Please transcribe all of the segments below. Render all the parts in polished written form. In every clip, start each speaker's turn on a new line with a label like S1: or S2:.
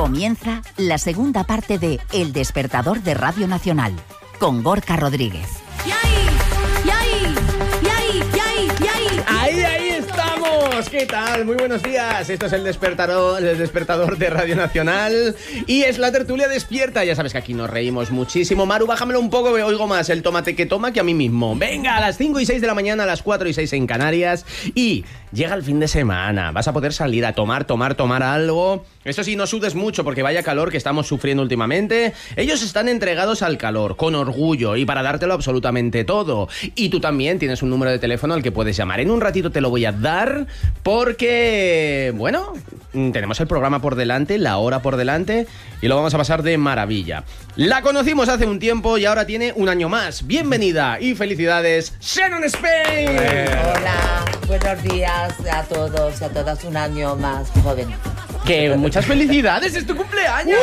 S1: Comienza la segunda parte de El Despertador de Radio Nacional, con Gorka Rodríguez.
S2: Ahí estamos. ¿Qué tal? Muy buenos días. Esto es el despertador de Radio Nacional y es la tertulia despierta. Ya sabes que aquí nos reímos muchísimo. Maru, bájamelo un poco, que oigo más el tomate que toma que a mí mismo. Venga, a las 5 y 6 de la mañana, a las 4 y 6 en Canarias. Y llega el fin de semana. Vas a poder salir a tomar algo. Eso sí, no sudes mucho porque vaya calor que estamos sufriendo últimamente. Ellos están entregados al calor, con orgullo y para dártelo absolutamente todo. Y tú también tienes un número de teléfono al que puedes llamar. En un ratito te lo voy a dar porque, bueno, tenemos el programa por delante, la hora por delante y lo vamos a pasar de maravilla. La conocimos hace un tiempo y ahora tiene un año más. Bienvenida y felicidades, Shannon Spain.
S3: Hola, buenos días a todos y a todas, un año más joven.
S2: Que muchas felicidades, es tu cumpleaños.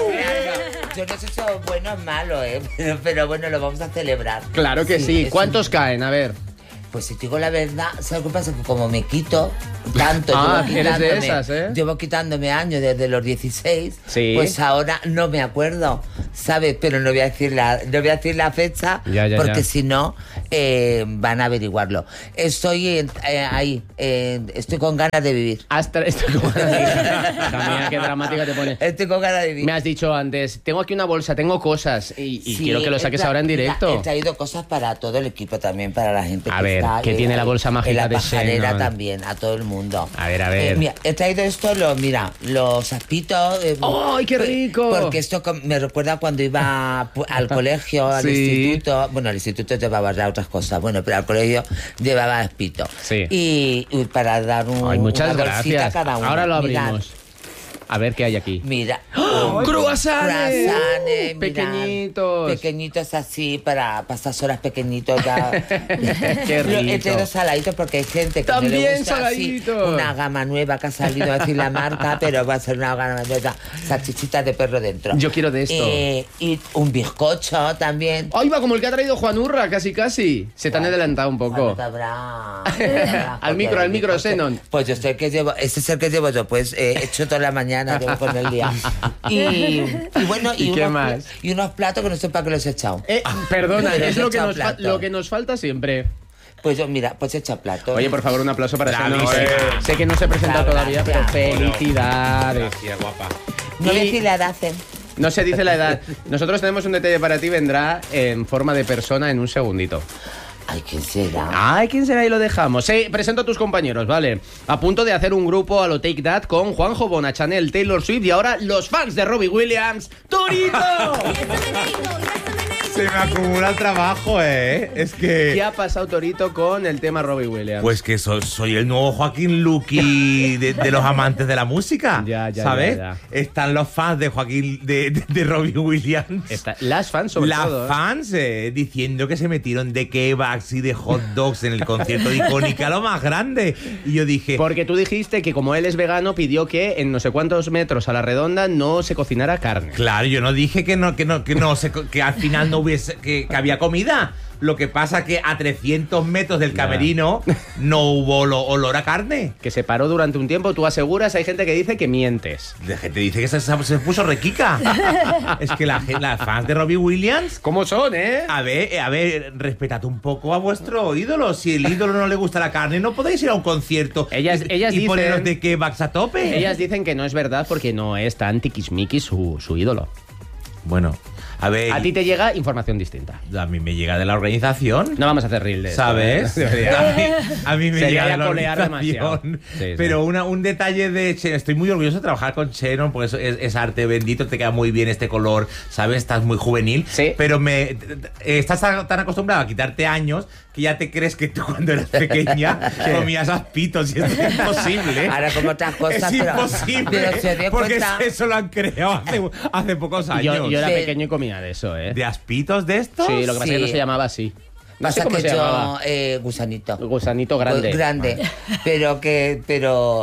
S3: Yo no sé si es bueno o malo, pero bueno, lo vamos a celebrar.
S2: Claro que sí. ¿Cuántos caen? A ver.
S3: Pues si te digo la verdad, ¿sabes qué pasa? Que como me quito tanto,
S2: eres de esas, ¿eh?
S3: Llevo quitándome años desde los 16,
S2: sí.
S3: Pues ahora no me acuerdo, ¿sabes? Pero no voy a decir la fecha, porque si no, van a averiguarlo. Estoy ahí, estoy con ganas de vivir.
S2: Estoy con ganas de vivir. Mira, qué dramática te pones.
S3: Estoy con ganas de vivir.
S2: Me has dicho antes, tengo aquí una bolsa, tengo cosas y sí, quiero que lo saques ahora en directo.
S3: Mira, he traído cosas para todo el equipo también, para la gente
S2: a que ver, está... ¿qué tiene la bolsa mágica de Shannon?
S3: La pajarera también, a todo el mundo.
S2: A ver.
S3: Mira, he traído esto, los aspitos.
S2: ¡Ay, qué rico!
S3: Porque esto me recuerda cuando iba al colegio, al instituto. Bueno, al instituto llevaba ya otras cosas, bueno, pero al colegio llevaba aspito.
S2: Sí.
S3: Y para dar
S2: muchas
S3: una bolsita
S2: gracias.
S3: a cada uno.
S2: Ahora lo abrimos.
S3: Mirad.
S2: A ver qué hay aquí.
S3: Mira.
S2: ¡Croissants!
S3: Pequeñitos. Pequeñitos así, para estas horas pequeñitos ya.
S2: Qué rico.
S3: He traído saladitos porque hay gente que
S2: también
S3: no le gusta
S2: saladitos.
S3: Así, una gama nueva que ha salido, a decir la marca, pero va a ser una gama nueva, salchichitas de perro dentro.
S2: Yo quiero de esto.
S3: Y un bizcocho también.
S2: ¡Ay, va! Como el que ha traído Juan Urra, casi. Se te han adelantado un poco. Al micro, Shannon.
S3: Pues yo sé el que llevo, este es el que llevo yo, pues he hecho toda la mañana, llevo con el día. Y bueno,
S2: ¿Y qué más?
S3: Y unos platos que no sé para qué los he echado.
S2: Perdona, es lo que nos falta siempre.
S3: Pues yo, mira, pues echa plato.
S2: Oye, por favor, un aplauso para Shannon. Sé que no se presenta todavía, pero felicidades.
S4: Gracias, guapa.
S3: No decir la edad hacen.
S2: No se dice la edad. Nosotros tenemos un detalle para ti, vendrá en forma de persona en un segundito.
S3: Ay, ¿quién será?
S2: Ay, ¿quién será? Y lo dejamos. Sí, presento a tus compañeros, ¿vale? A punto de hacer un grupo a lo Take That con Juanjo, Bona, Chanel, Taylor Swift y ahora los fans de Robbie Williams, ¡Torito!
S4: Se me acumula el trabajo, Es que...
S2: ¿Qué ha pasado, Torito, con el tema Robbie Williams?
S4: Pues que soy el nuevo Joaquín Luqui de los amantes de la música. ¿Sabes?
S2: Ya.
S4: Están los fans de Joaquín, de Robbie Williams.
S2: Las fans, sobre todo.
S4: Las fans diciendo que se metieron de kebabs y de hot dogs en el concierto de Icónica, lo más grande. Y yo dije...
S2: Porque tú dijiste que como él es vegano, pidió que en no sé cuántos metros a la redonda no se cocinara carne.
S4: Claro, yo no dije que al final no hubiese, que había comida. Lo que pasa que a 300 metros del camerino no hubo olor a carne.
S2: Que se paró durante un tiempo, tú aseguras, hay gente que dice que mientes.
S4: La gente dice que se puso requica. Es que las fans de Robbie Williams...
S2: ¿Cómo son,
S4: A ver, respetad un poco a vuestro ídolo. Si el ídolo no le gusta la carne, no podéis ir a un concierto
S2: ellas
S4: y
S2: dicen,
S4: poneros de kebabs a tope.
S2: Ellas dicen que no es verdad porque no es tan tiquismiquis su ídolo.
S4: Bueno... A ver,
S2: a ti te llega información distinta.
S4: A mí me llega de la organización.
S2: No vamos a hacer reel de esto,
S4: ¿sabes? A mí me llega de la organización.
S2: Sí.
S4: Pero un detalle de Shannon. Estoy muy orgulloso de trabajar con Shannon porque es arte bendito, te queda muy bien este color, ¿sabes? Estás muy juvenil.
S2: Sí.
S4: Pero estás tan acostumbrado a quitarte años que ya te crees que tú cuando eras pequeña comías aspitos y esto es imposible.
S3: Ahora como otras cosas.
S4: Es imposible.
S3: Pero se dio
S4: porque
S3: cuenta...
S4: eso lo han creado hace pocos años.
S2: Yo era pequeño y comía de eso, ¿eh?
S4: ¿De aspitos de estos?
S2: Sí, lo que pasa es que no se llamaba así. No
S3: Pasa
S2: sé cómo
S3: que
S2: se llamaba.
S3: gusanito.
S2: Gusanito grande.
S3: Grande. Pero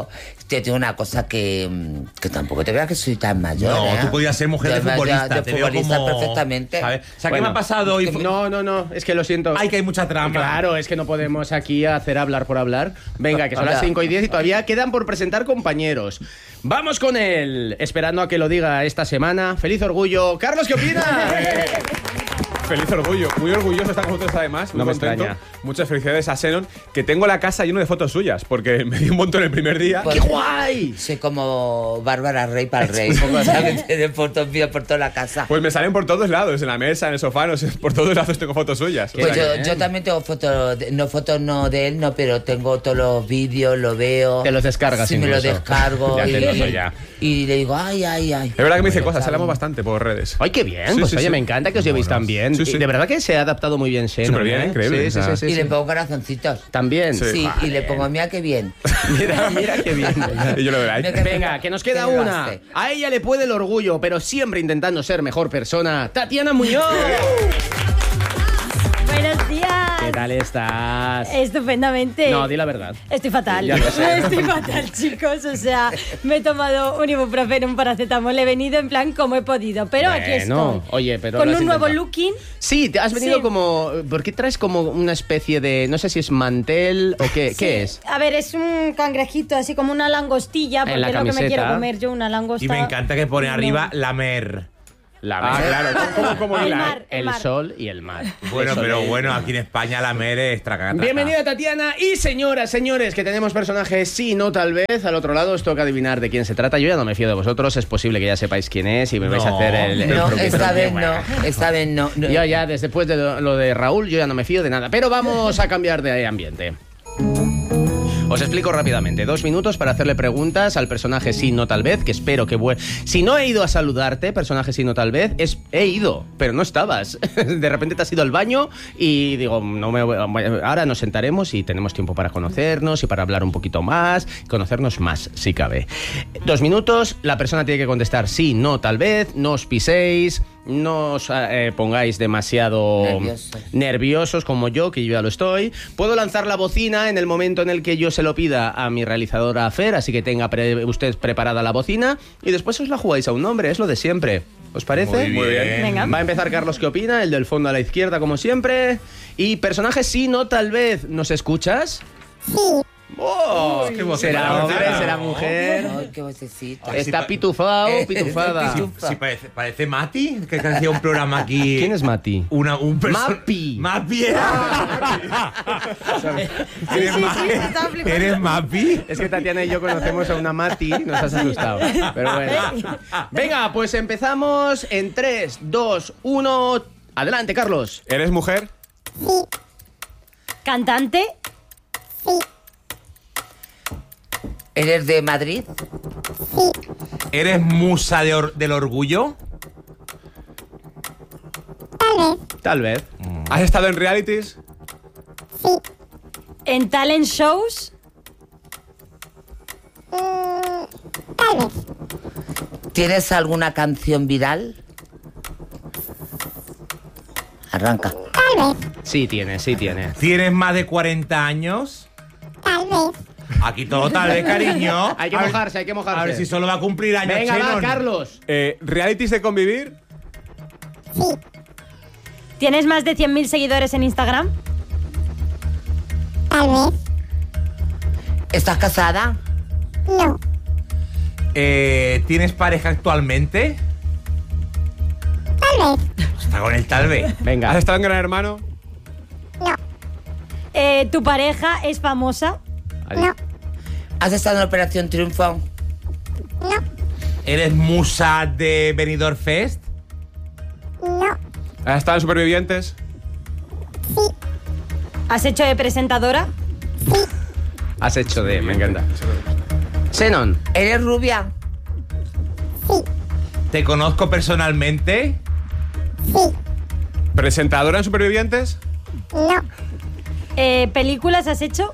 S3: te digo una cosa que tampoco te creas que soy tan mayor.
S4: No, tú podías ser mujer de futbolista.
S3: De futbolista perfectamente.
S4: ¿Sabes? O sea, ¿qué me ha pasado hoy?
S2: No, es que lo siento.
S4: Ay, que hay mucha trampa.
S2: Claro, es que no podemos aquí hacer hablar por hablar. Venga, que son las 5:10 y todavía quedan por presentar compañeros. Vamos con él, esperando a que lo diga esta semana. ¡Feliz orgullo! Carlos, ¿qué opinas?
S5: Feliz orgullo, muy orgulloso de estar con vosotros además, muy
S2: No me
S5: contento.
S2: extraña.
S5: Muchas felicidades a Xenon, que tengo la casa lleno de fotos suyas, porque me dio un montón el primer día.
S3: Pues,
S2: ¡Qué guay!
S3: Soy como Bárbara Rey para el rey, como sabes, de fotos mías por toda la casa.
S5: Pues me salen por todos lados, en la mesa, en el sofá, no sé, por todos lados tengo fotos suyas.
S3: Pues
S5: O sea que-
S3: yo también tengo fotos no de él, no, pero tengo todos los vídeos, lo veo.
S2: Te los descargas
S3: Sí, me lo
S2: incluso.
S3: descargo.
S2: Ya
S3: y,
S2: te lo sé ya.
S3: y le digo, ay.
S5: Es verdad que me dice cosas,
S3: ¿sabes?
S5: hablamos bastante por redes.
S2: ¡Ay, qué bien!
S5: Sí,
S2: Pues
S5: sí,
S2: oye,
S5: sí.
S2: me encanta que os llevéis tan bien.
S5: Sí, sí.
S2: Y de verdad que se ha adaptado muy bien Xenon.
S5: Superbién, increíble.
S2: Sí,
S3: Y le pongo corazoncitos.
S2: También.
S3: Sí, y le pongo, mira qué bien.
S2: Mira qué bien.
S5: Y yo lo veo ahí.
S3: Mira
S2: Venga, que nos queda
S3: Qué
S2: una.
S3: base.
S2: A ella le puede el orgullo, pero siempre intentando ser mejor persona. ¡Tatiana Muñoz!
S6: Buenos días.
S2: ¿Qué tal estás?
S6: Estupendamente.
S2: No, di la verdad.
S6: Estoy fatal.
S2: Ya lo sé.
S6: Estoy fatal, chicos. O sea, me he tomado un ibuprofeno, un paracetamol. He venido en plan como he podido. Pero aquí
S2: Bueno,
S6: estoy.
S2: oye, pero
S6: con
S2: lo has
S6: un nuevo
S2: intentado.
S6: looking.
S2: Sí, te has venido
S6: Sí.
S2: como... ¿Por qué traes como una especie de... No sé si es mantel o qué,
S6: Sí.
S2: ¿qué es?
S6: A ver, es un cangrejito, así como una langostilla, porque
S2: En la
S6: es lo que me
S2: camiseta.
S6: quiero comer yo, una langosta.
S4: Y me encanta que pone
S6: No.
S4: arriba la mer.
S2: La
S5: Claro, como
S6: El
S5: hilar.
S6: mar.
S2: el sol y el mar.
S4: Bueno,
S2: Eso
S4: pero
S2: de-
S4: bueno, aquí en España la mer es tracata.
S2: Bienvenida Tatiana y señoras, señores, que tenemos personajes sí, no, tal vez. Al otro lado os toca adivinar de quién se trata. Yo ya no me fío de vosotros, es posible que ya sepáis quién es y me vais a
S4: No.
S2: hacer el
S3: No,
S2: truquito.
S3: esta vez no.
S2: Yo ya, después de lo de Raúl, yo ya no me fío de nada. Pero vamos a cambiar de ambiente. Os explico rápidamente. 2 minutos para hacerle preguntas al personaje sí, no, tal vez, que espero que... Si no he ido a saludarte, personaje sí, no, tal vez, he ido, pero no estabas. De repente te has ido al baño y digo, ahora nos sentaremos y tenemos tiempo para conocernos y para hablar un poquito más, conocernos más, si cabe. 2 minutos, la persona tiene que contestar sí, no, tal vez, no os piséis, no os pongáis demasiado nerviosos como yo, que yo ya lo estoy. Puedo lanzar la bocina en el momento en el que yo se lo pida a mi realizadora Fer, así que tenga usted preparada la bocina y después os la jugáis a un nombre, es lo de siempre. ¿Os parece?
S4: Muy bien.
S6: Venga.
S2: Va a empezar Carlos, ¿qué opina? El del fondo a la izquierda, como siempre. Y personaje sí, no, tal vez. ¿Nos escuchas? Sí. ¡Oh!
S4: Qué voz
S2: ¿Será
S4: tan
S2: hombre?
S4: bonita.
S2: ¿Será mujer?
S3: Ay, qué vocecita.
S2: Está pitufado, pitufada.
S4: Sí, parece Mati, que hacía un programa aquí.
S2: ¿Quién es Mati?
S4: Mapi.
S2: Mapi.
S4: ¿Eres
S6: sí,
S4: Mapi?
S6: estaba flipando.
S4: ¿Eres Mapi?
S2: Es que Tatiana y yo conocemos a una Mati, nos has asustado. Pero bueno. Venga, pues empezamos en 3, 2, 1. Adelante, Carlos.
S5: ¿Eres mujer?
S6: Cantante.
S3: ¿Eres de Madrid?
S4: ¿Eres musa del orgullo?
S2: Tal vez.
S5: ¿Has estado en realities?
S6: En talent shows.
S3: ¿Tienes alguna canción viral? Arranca.
S2: Sí tiene, sí tiene.
S4: ¿Tienes más de 40 años? Aquí todo tal vez, cariño.
S2: Hay que
S4: A ver-
S2: mojarse, hay que mojarse.
S4: A ver si solo va a cumplir años.
S2: Venga, va,
S4: Xenon.
S2: Carlos.
S5: ¿Realities de convivir?
S6: ¿Tienes más de 100.000 seguidores en Instagram?
S3: ¿Estás casada?
S4: ¿Tienes pareja actualmente? Está con el tal vez.
S2: Venga.
S5: ¿Has estado en Gran Hermano?
S6: ¿Tu pareja es famosa?
S3: ¿Has estado en Operación Triunfo?
S4: ¿Eres musa de Benidorm Fest?
S5: ¿Has estado en Supervivientes?
S6: ¿Has hecho de presentadora?
S2: Has hecho de... Me encanta. Xenon.
S3: ¿Eres rubia?
S4: ¿Te conozco personalmente?
S5: ¿Presentadora en Supervivientes?
S6: ¿Películas has hecho?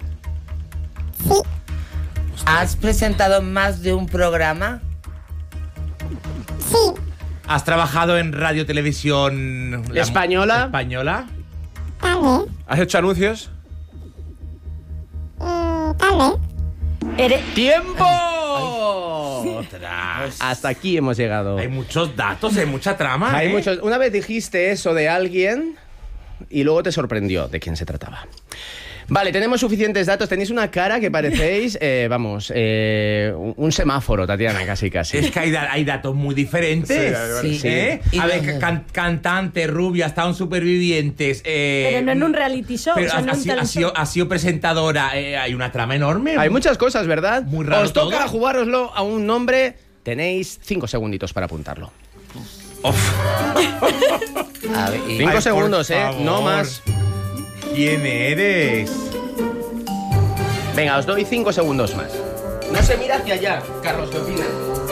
S3: ¿Has presentado más de un programa?
S4: ¿Has trabajado en radio televisión
S2: ¿Española?
S4: española?
S5: ¿Has hecho anuncios?
S6: ¿Eres,
S2: ¡Tiempo!
S4: Ostras.
S2: Hasta aquí hemos llegado.
S4: Hay muchos datos, hay mucha trama.
S2: Hay muchos. Una vez dijiste eso de alguien y luego te sorprendió de quién se trataba. Vale, tenemos suficientes datos. Tenéis una cara que parecéis, un semáforo, Tatiana, casi.
S4: Es que hay datos muy diferentes.
S3: Sí.
S4: A ver, cantante, rubia, estaban supervivientes.
S6: Pero no en un reality show.
S4: Pero
S6: o sea, no en un talent show.
S4: ha sido presentadora. Hay una trama enorme.
S2: Hay muchas cosas, ¿verdad?
S4: Muy raro.
S2: Os toca
S4: todo.
S2: jugároslo a un nombre. Tenéis 5 segunditos para apuntarlo.
S3: A ver,
S2: 5 segundos,
S4: por favor.
S2: no más.
S4: ¿Quién eres?
S2: Venga, os doy 5 segundos más. No se mira hacia allá, Carlos, ¿qué opinas?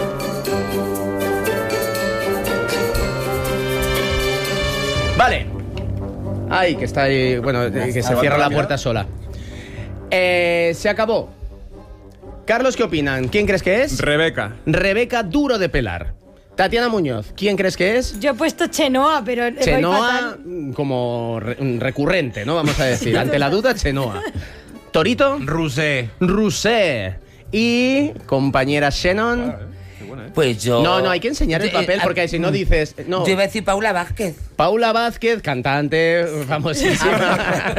S2: Vale. Ay, que está ahí. Bueno, que se cierra la puerta sola. Se acabó. Carlos, ¿qué opinan? ¿Quién crees que es?
S5: Rebeca.
S2: Rebeca Duro de Pelar. Tatiana Muñoz, ¿quién crees que es?
S6: Yo he puesto Chenoa, pero voy
S2: Chenoa,
S6: fatal.
S2: como recurrente, ¿no? Vamos a decir. Ante la duda, Chenoa. Torito,
S4: Rusé.
S2: Rusé. Y compañera Shannon.
S3: pues yo...
S2: No, hay que enseñar el papel porque si no dices... No.
S3: Yo iba a decir Paula Vázquez.
S2: Paula Vázquez, cantante famosísima.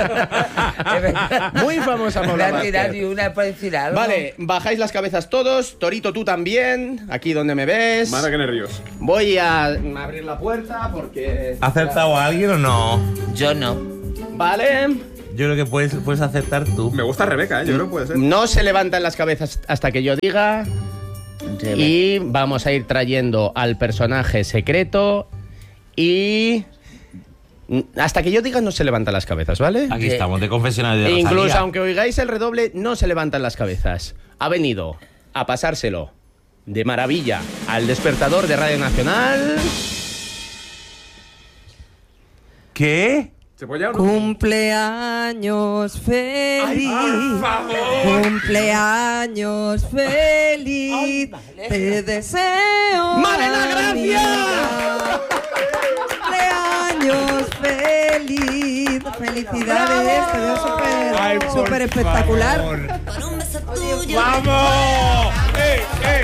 S2: Muy famosa
S3: Me
S2: Paula
S3: voy a tirar
S2: Vázquez.
S3: ni una por decir algo.
S2: Vale, bajáis las cabezas todos. Torito, tú también. Aquí donde me ves.
S5: Madre, qué nervios.
S2: Voy a abrir la puerta porque...
S4: ¿Ha acertado a alguien o no?
S3: Yo no.
S2: Vale.
S4: Yo creo que puedes acertar tú.
S5: Me gusta Rebeca, ¿eh? Yo creo que puede ser.
S2: No se levantan las cabezas hasta que yo diga. Y vamos a ir trayendo al personaje secreto. Y hasta que yo diga no se levantan las cabezas, ¿vale?
S4: Aquí estamos, de confesionario de
S2: Incluso
S4: Rosalía.
S2: aunque oigáis el redoble, no se levantan las cabezas. Ha venido a pasárselo de maravilla al despertador de Radio Nacional.
S4: ¿Qué?
S5: ¿Se puede ya o no?
S7: Cumpleaños feliz. Cumpleaños feliz. Te deseo.
S2: ¡Malena, gracias!
S7: Cumpleaños feliz. Felicidades. Te veo
S4: Ay, por
S7: súper espectacular.
S4: favor. ¡Vamos! ¡Ey!